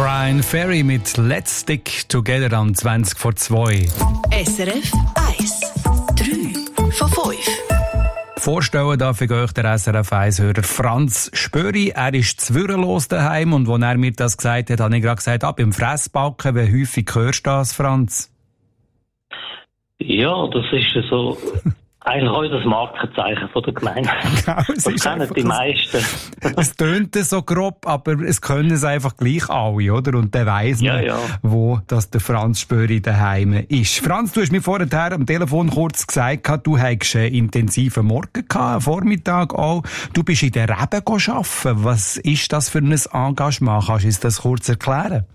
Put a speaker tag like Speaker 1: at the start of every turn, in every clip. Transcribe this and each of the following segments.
Speaker 1: Brian Ferry mit Let's Stick Together am 20 vor 2.
Speaker 2: SRF 1. 3 von 5.
Speaker 1: Vorstellen darf ich euch der SRF 1-Hörer Franz Spöri. Er ist zwürrenlos daheim und als er mir das gesagt hat, habe ich gerade gesagt, beim Fressbacken, wie häufig hörst du das, Franz?
Speaker 3: Ja, das ist so eigentlich auch das Markenzeichen von der Gemeinde.
Speaker 1: Genau,
Speaker 3: das kennen die meisten.
Speaker 1: Es tönt so grob, aber es können es einfach gleich alle, oder? Und dann weiss man, wo das der Franz Spöri daheim ist. Franz, du hast mir vorher am Telefon kurz gesagt, du hättest einen intensiven Morgen gehabt, einen Vormittag auch. Du bist in der Rebe arbeiten. Was ist das für ein Engagement? Kannst du uns das kurz erklären?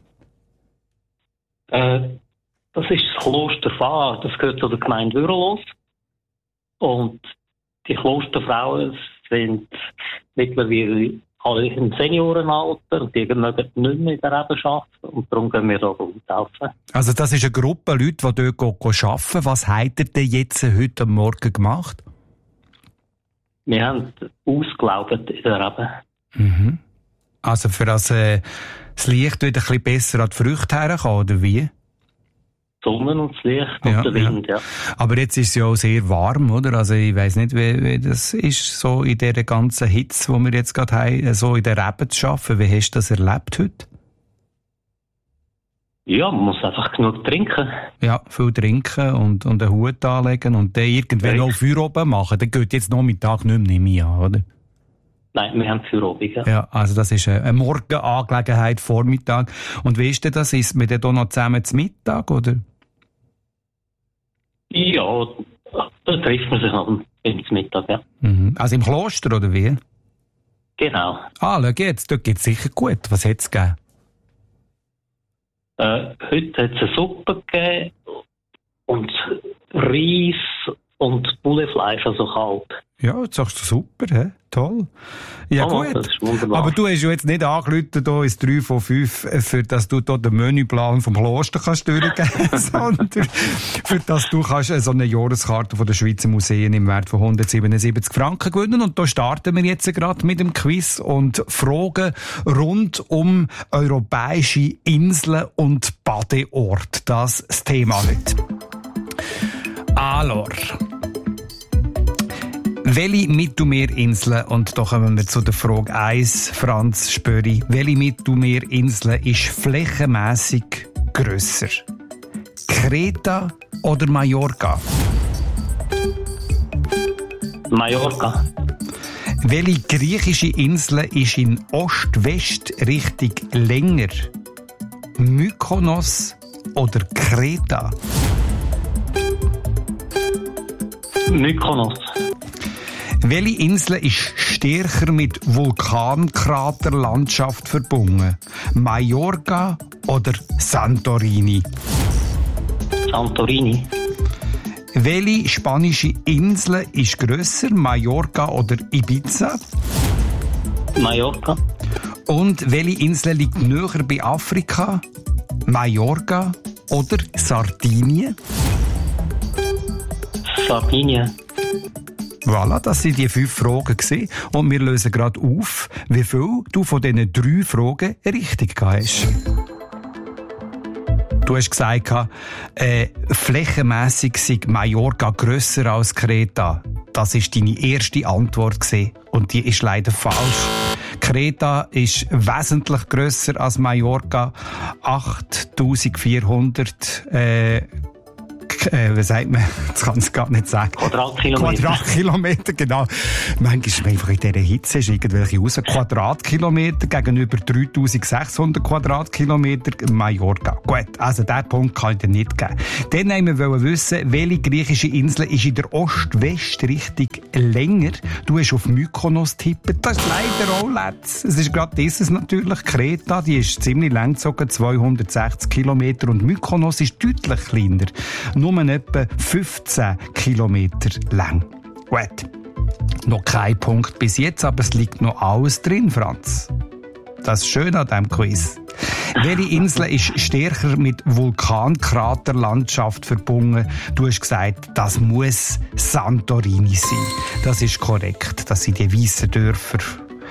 Speaker 3: Das ist das Kloster Fahr. Das gehört zu der Gemeinde Würrelos. Und die Klosterfrauen sind mittlerweile alle im Seniorenalter und die mögen nicht mehr in der Rebe arbeiten. Und darum gehen wir da helfen.
Speaker 1: Also das ist eine Gruppe Leute, die dort arbeiten. Was habt ihr denn jetzt heute Morgen gemacht?
Speaker 3: Wir haben ausgelaugt in der Rebe.
Speaker 1: Mhm. Also für das Licht wieder ein bisschen besser an die Früchte herkommt, oder wie?
Speaker 3: Die Sonne und das Licht und der Wind, ja.
Speaker 1: Aber jetzt ist es ja auch sehr warm, oder? Also ich weiss nicht, wie das ist, so in dieser ganzen Hitze, die wir jetzt gerade haben, so in der Rebe zu arbeiten. Wie hast du das erlebt heute?
Speaker 3: Ja, man muss einfach genug trinken.
Speaker 1: Ja, viel trinken und einen Hut anlegen und dann irgendwann noch Feuer oben machen. Dann geht jetzt Nachmittag nicht mehr an, oder?
Speaker 3: Nein, wir haben Feierabend, ja.
Speaker 1: Ja, also das ist eine Morgenangelegenheit, Vormittag. Und wie ist denn das? Ist man dann noch zusammen zum Mittag, oder?
Speaker 3: Ja, da trifft man sich noch zum Mittag, ja.
Speaker 1: Mhm. Also im Kloster, oder wie?
Speaker 3: Genau.
Speaker 1: Schau jetzt, dort geht es sicher gut. Was hat es gegeben?
Speaker 3: Heute hat es eine Suppe gegeben und Reis und Bullefleisch, also kalt.
Speaker 1: Ja, das sagst du super, he? Toll. Ja, gut.
Speaker 3: Das ist wunderbar.
Speaker 1: Aber du hast ja jetzt nicht angerufen, hier ins 3 von 5, für dass du hier den Menüplan vom Kloster kannst durchgeben, sondern für dass du kannst so eine Jahreskarte von der Schweizer Museen im Wert von 177 Franken gewinnen. Und da starten wir jetzt gerade mit dem Quiz und Fragen rund um europäische Inseln und Badeorte. Das ist das Thema heute. Alors. Welche Mittelmeerinseln, und da kommen wir zu der Frage 1, Franz Spöri, welche Mittelmeerinsel ist flächenmässig grösser? Kreta oder Mallorca?
Speaker 3: Mallorca.
Speaker 1: Welche griechische Insel ist in Ost-West-Richtung länger? Mykonos oder Kreta?
Speaker 3: Mykonos.
Speaker 1: Welche Insel ist stärker mit Vulkankraterlandschaft verbunden? Mallorca oder Santorini?
Speaker 3: Santorini.
Speaker 1: Welche spanische Insel ist grösser? Mallorca oder Ibiza?
Speaker 3: Mallorca.
Speaker 1: Und welche Insel liegt näher bei Afrika? Mallorca oder Sardinien?
Speaker 3: Sardinien.
Speaker 1: Voilà, das waren die 5 Fragen gewesen. Und wir lösen gerade auf, wie viel du von diesen 3 Fragen richtig hast. Du hast gesagt, flächenmässig sei Mallorca grösser als Kreta. Das war deine erste Antwort gewesen. Und die ist leider falsch. Kreta ist wesentlich grösser als Mallorca. 8400 wie sagt man? Das kann ich gar nicht sagen. Quadratkilometer, genau. Manchmal ist man einfach in dieser Hitze irgendwelche raus. Quadratkilometer gegenüber 3600 Quadratkilometer Mallorca. Gut, also diesen Punkt kann ich dir nicht geben. Dann wollen wir wissen, welche griechische Insel ist in der Ost-West-Richtung länger. Du hast auf Mykonos tippen. Das ist leider auch letzt. Es ist gerade dieses natürlich. Kreta, die ist ziemlich lang gezogen, 260 Kilometer. Und Mykonos ist deutlich kleiner. Nur etwa 15 Kilometer lang. Gut. Noch kein Punkt bis jetzt, aber es liegt noch alles drin, Franz. Das ist schön an diesem Quiz. Welche Insel ist stärker mit Vulkankraterlandschaft verbunden? Du hast gesagt, das muss Santorini sein. Das ist korrekt. Das sind die weißen Dörfer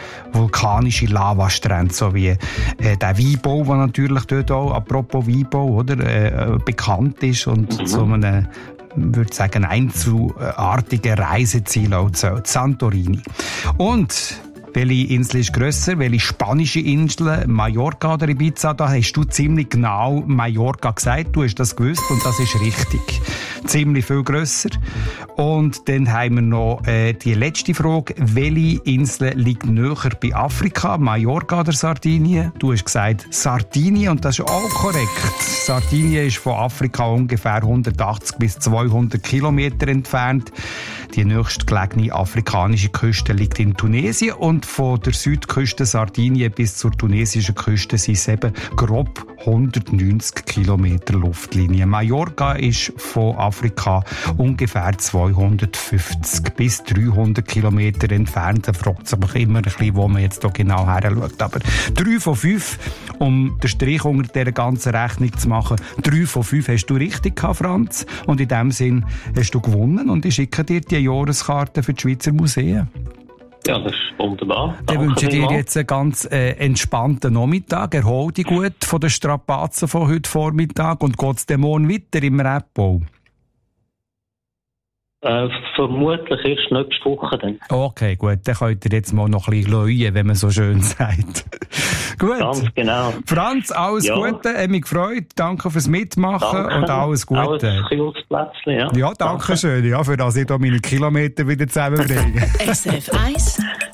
Speaker 1: vulkanische Lavastrände, so wie der Weinbau, der natürlich dort auch, apropos Weinbau, oder, bekannt ist und so eine, würde sagen, einzelartige Reiseziel auch zählt. Santorini. Und welche Insel ist grösser? Welche spanische Insel? Mallorca oder Ibiza? Da hast du ziemlich genau Mallorca gesagt. Du hast das gewusst und das ist richtig. Ziemlich viel grösser. Und dann haben wir noch die letzte Frage. Welche Insel liegt näher bei Afrika? Mallorca oder Sardinien? Du hast gesagt Sardinien und das ist auch korrekt. Sardinien ist von Afrika ungefähr 180 bis 200 Kilometer entfernt. Die nächstgelegene afrikanische Küste liegt in Tunesien und von der Südküste Sardinien bis zur tunesischen Küste sind es eben grob 190 Kilometer Luftlinie. Mallorca ist von Afrika ungefähr 250 bis 300 Kilometer entfernt. Da fragt es aber immer ein bisschen, wo man jetzt da genau her schaut. Aber 3 von 5, um den Strich unter dieser ganzen Rechnung zu machen, 3 von 5 hast du richtig gehabt, Franz. Und in dem Sinn hast du gewonnen und ich schicke dir die Jahreskarte für die Schweizer Museen.
Speaker 3: Ja, das ist wunderbar.
Speaker 1: Dann wünsche ich dir jetzt einen ganz entspannten Nachmittag. Erhol dich gut von den Strapazen von heute Vormittag und geht es dann morgen weiter im Rebbau?
Speaker 3: Vermutlich erst nächste Woche dann.
Speaker 1: Okay, gut. Dann könnt ihr jetzt mal noch ein bisschen läuen, wenn man so schön sagt. Gut.
Speaker 3: Ganz genau.
Speaker 1: Franz, alles Gute. Hat mich gefreut. Danke fürs Mitmachen und alles Gute.
Speaker 3: Alles Plätzchen, ja.
Speaker 1: Ja, danke schön. Ja, für das ich da meine Kilometer wieder zusammenbringe.
Speaker 2: SRF 1